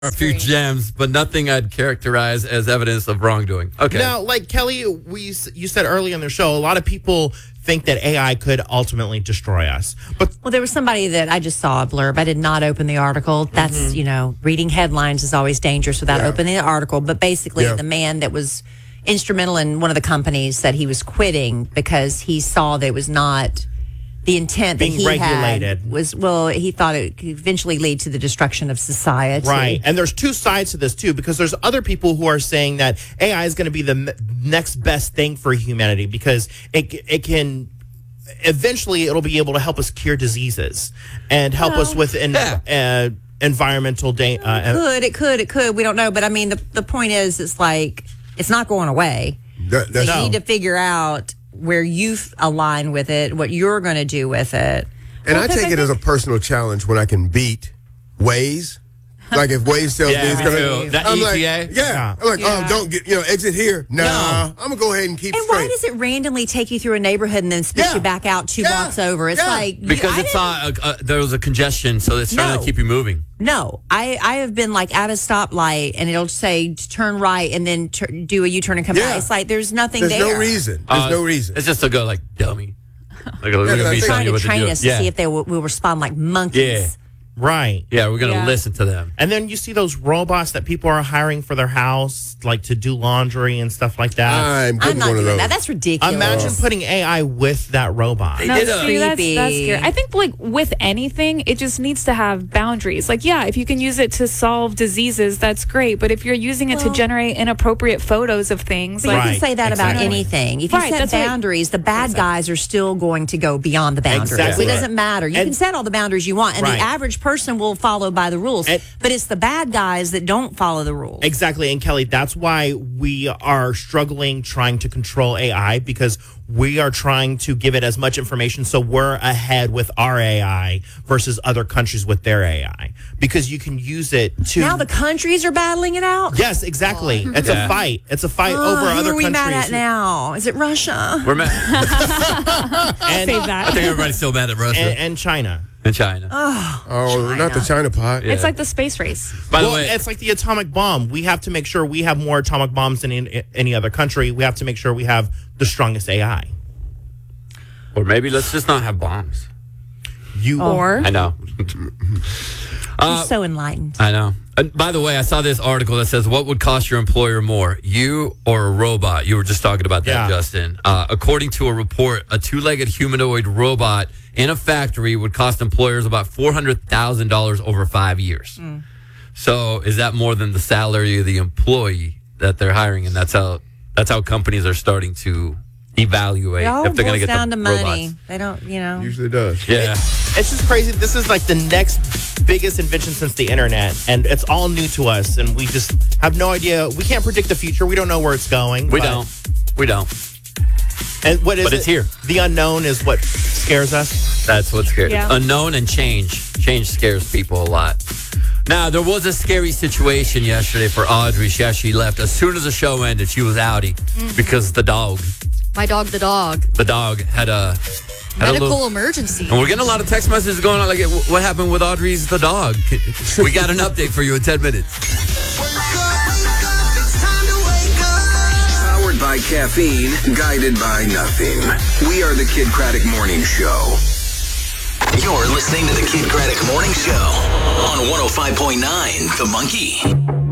a few gems, but nothing I'd characterize as evidence of wrongdoing. Okay. Now, like Kelly, you said earlier in the show, a lot of people think that AI could ultimately destroy us. But Well, there was somebody that I just saw a blurb. I did not open the article. That's, reading headlines is always dangerous without opening the article. But basically, the man that was instrumental in one of the companies said he was quitting because he saw that it was not the intent that being he regulated. had was, he thought it could eventually lead to the destruction of society. Right. And there's two sides to this, too, because there's other people who are saying that AI is going to be the next best thing for humanity because it can eventually it'll be able to help us cure diseases and help us with environmental It could. We don't know. But I mean, the point is, it's like, it's not going away. You need to figure out where you align with it, what you're going to do with it. And I take it as a personal challenge when I can beat Waze. Like if Waze tells me it's going to... I'm like, don't exit here. Nah, I'm going to go ahead and keep straight. And why does it randomly take you through a neighborhood and then spit you back out 2 blocks over? It's like... Because there was a congestion, so it's trying to keep you moving. No, I have been like at a stoplight and it'll say turn right and then do a U-turn and come back. It's like there's nothing there. There's no reason. There's no reason. It's just to go like, dummy. They're trying to train us to see if they will respond like monkeys. Yeah. Right. Yeah, we're going to listen to them. And then you see those robots that people are hiring for their house, like to do laundry and stuff like that. I'm not doing that. That's ridiculous. Imagine putting AI with that robot. That's scary. I think like with anything, it just needs to have boundaries. Like, if you can use it to solve diseases, that's great. But if you're using it to generate inappropriate photos of things, you can say that about anything. If you set boundaries, the bad guys are still going to go beyond the boundaries. Exactly. It doesn't matter. You can set all the boundaries you want, and the average person will follow by the rules. But it's the bad guys that don't follow the rules. Exactly. And Kelly, that's why we are struggling trying to control AI, because we are trying to give it as much information so we're ahead with our AI versus other countries with their AI. Because you can use it to... Now the countries are battling it out? Yes, exactly. It's a fight. It's a fight over other countries. Who are we mad at now? Is it Russia? We're mad. Save that. I think everybody's still mad at Russia. And China. In China. China. Not the China pot. It's like the space race. By the way, it's like the atomic bomb. We have to make sure we have more atomic bombs than in any other country. We have to make sure we have the strongest AI. Or maybe let's just not have bombs. Or I know. You're so enlightened. I know. By the way, I saw this article that says, what would cost your employer more, you or a robot? You were just talking about that, Justin. According to a report, a 2-legged humanoid robot in a factory would cost employers about $400,000 over 5 years. So is that more than the salary of the employee that they're hiring? And that's how companies are starting to evaluate if they're going to get down the to money. robots. They don't, Usually does. Yeah. It's just crazy. This is like the next biggest invention since the internet, and it's all new to us, and we just have no idea. We can't predict the future. We don't know where it's going. We don't. And what is But it's here. The unknown is what scares us. That's what scares. Yeah. Unknown and change. Change scares people a lot. Now, there was a scary situation yesterday for Audrey. She actually left. As soon as the show ended, she was outie because the dog My dog, the dog. had a Medical emergency. And we're getting a lot of text messages going on like, what happened with Audrey's the dog? We got an update for you in 10 minutes. Powered by caffeine, guided by nothing. We are the Kid Craddock Morning Show. You're listening to the Kid Craddock Morning Show on 105.9 The Monkey.